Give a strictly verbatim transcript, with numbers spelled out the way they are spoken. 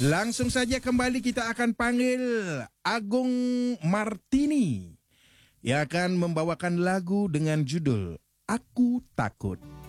Langsung saja kembali kita akan panggil Agung Martini yang akan membawakan lagu dengan judul Aku Takut.